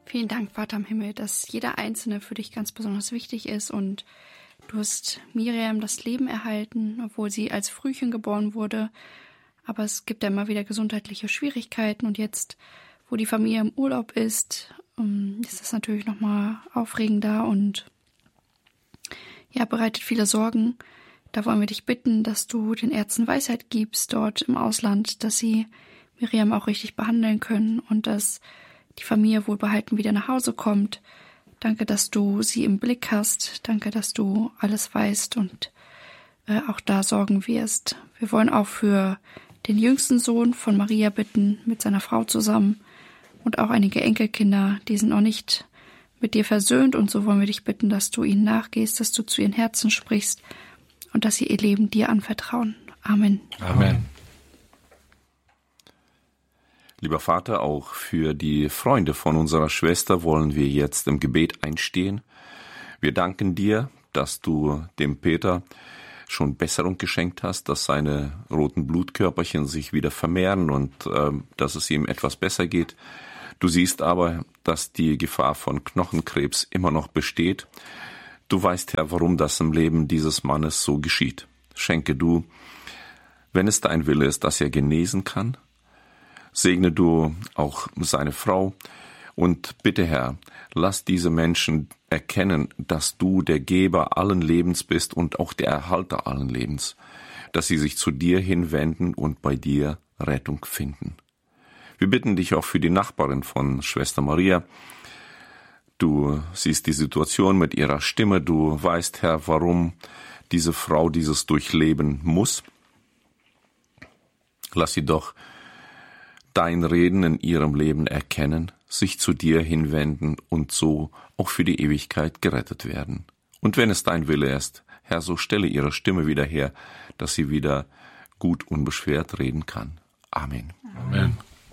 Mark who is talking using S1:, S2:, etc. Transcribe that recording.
S1: Vielen Dank, Vater im Himmel, dass jeder Einzelne für dich ganz besonders wichtig ist und du hast Miriam das Leben erhalten, obwohl sie als Frühchen geboren wurde. Aber es gibt ja immer wieder gesundheitliche Schwierigkeiten und jetzt, wo die Familie im Urlaub ist das natürlich nochmal aufregender und ja, bereitet viele Sorgen. Da wollen wir dich bitten, dass du den Ärzten Weisheit gibst dort im Ausland, dass sie Miriam auch richtig behandeln können und dass die Familie wohlbehalten wieder nach Hause kommt. Danke, dass du sie im Blick hast. Danke, dass du alles weißt und auch da sorgen wirst. Wir wollen auch für den jüngsten Sohn von Maria bitten, mit seiner Frau zusammen und auch einige Enkelkinder, die sind noch nicht mit dir versöhnt und so wollen wir dich bitten, dass du ihnen nachgehst, dass du zu ihren Herzen sprichst und dass sie ihr Leben dir anvertrauen. Amen.
S2: Amen. Lieber Vater, auch für die Freunde von unserer Schwester wollen wir jetzt im Gebet einstehen. Wir danken dir, dass du dem Peter schon Besserung geschenkt hast, dass seine roten Blutkörperchen sich wieder vermehren und dass es ihm etwas besser geht. Du siehst aber, dass die Gefahr von Knochenkrebs immer noch besteht. Du weißt, Herr, warum das im Leben dieses Mannes so geschieht. Schenke du, wenn es dein Wille ist, dass er genesen kann. Segne du auch seine Frau und bitte, Herr, lass diese Menschen erkennen, dass du der Geber allen Lebens bist und auch der Erhalter allen Lebens, dass sie sich zu dir hinwenden und bei dir Rettung finden. Wir bitten dich auch für die Nachbarin von Schwester Maria. Du siehst die Situation mit ihrer Stimme, du weißt, Herr, warum diese Frau dieses durchleben muss. Lass sie doch dein Reden in ihrem Leben erkennen, sich zu dir hinwenden und so auch für die Ewigkeit gerettet werden. Und wenn es dein Wille ist, Herr, so stelle ihre Stimme wieder her, dass sie wieder gut unbeschwert reden kann. Amen.
S3: Amen.